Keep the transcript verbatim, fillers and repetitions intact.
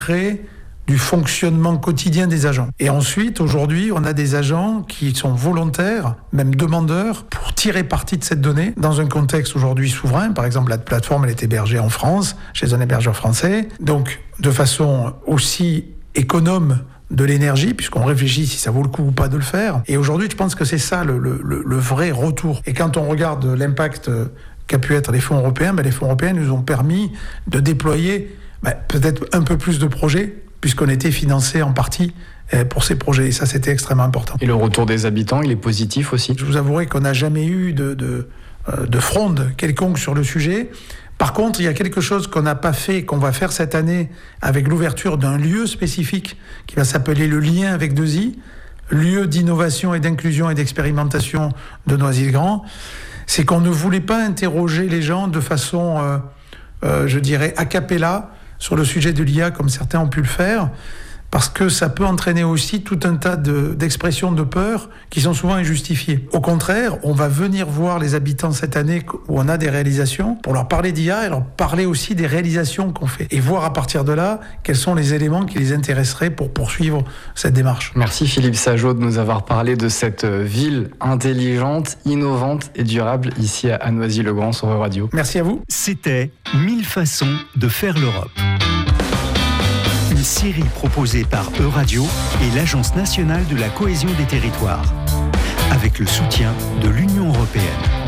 créer du fonctionnement quotidien des agents. Et ensuite, aujourd'hui, on a des agents qui sont volontaires, même demandeurs, pour tirer parti de cette donnée dans un contexte aujourd'hui souverain. Par exemple, la plateforme, elle est hébergée en France, chez un hébergeur français. Donc, de façon aussi économe de l'énergie, puisqu'on réfléchit si ça vaut le coup ou pas de le faire. Et aujourd'hui, je pense que c'est ça le, le, le vrai retour. Et quand on regarde l'impact qu'a pu être les fonds européens, ben les fonds européens nous ont permis de déployer ben, peut-être un peu plus de projets, puisqu'on était financé en partie pour ces projets. Et ça, c'était extrêmement important. Et le retour des habitants, il est positif aussi ? Je vous avouerai qu'on n'a jamais eu de, de, de fronde quelconque sur le sujet. Par contre, il y a quelque chose qu'on n'a pas fait, qu'on va faire cette année avec l'ouverture d'un lieu spécifique qui va s'appeler le lien avec deux i, lieu d'innovation et d'inclusion et d'expérimentation de Noisy-le-Grand. C'est qu'on ne voulait pas interroger les gens de façon, euh, euh, je dirais, a cappella sur le sujet de l'I A comme certains ont pu le faire, parce que ça peut entraîner aussi tout un tas de, d'expressions de peur qui sont souvent injustifiées. Au contraire, on va venir voir les habitants cette année où on a des réalisations pour leur parler d'I A et leur parler aussi des réalisations qu'on fait. Et voir à partir de là quels sont les éléments qui les intéresseraient pour poursuivre cette démarche. Merci Philippe Sageaud de nous avoir parlé de cette ville intelligente, innovante et durable ici à Noisy-le-Grand sur Euradio. Merci à vous. C'était mille façons de faire l'Europe. Une série proposée par Euradio et l'Agence nationale de la cohésion des territoires, avec le soutien de l'Union européenne.